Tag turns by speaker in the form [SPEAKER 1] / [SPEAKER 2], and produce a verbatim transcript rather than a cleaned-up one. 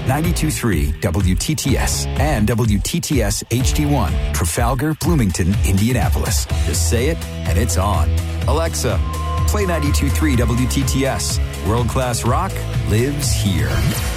[SPEAKER 1] ninety-two point three W T T S and W T T S H D one, Trafalgar, Bloomington, Indianapolis. Just say it and it's on. Alexa, play ninety-two point three W T T S. World-class rock lives here.